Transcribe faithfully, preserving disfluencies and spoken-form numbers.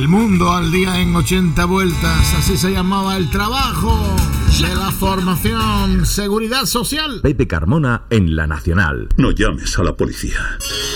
El mundo al día en ochenta vueltas, así se llamaba el trabajo de la formación Seguridad Social. Pepe Carmona en La Nacional. No llames a la policía.